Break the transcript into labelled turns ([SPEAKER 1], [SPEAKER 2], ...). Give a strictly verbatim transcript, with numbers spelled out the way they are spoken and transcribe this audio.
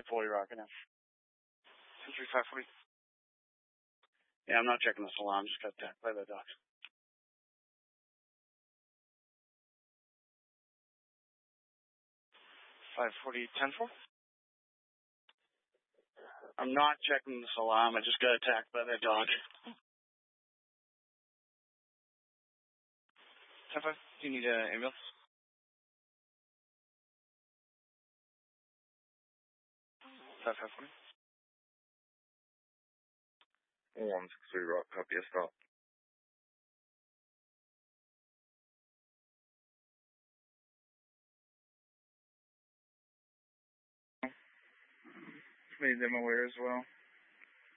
[SPEAKER 1] Fully rocking it. two three five forty. Yeah, I'm not checking the salon. Just got attacked by the dog. five forty, ten four. I'm not checking the salon. I just got attacked by that dog. ten five, do you need an ambulance? five five forty. one six three Rock, copy, a stop. Made them aware as well.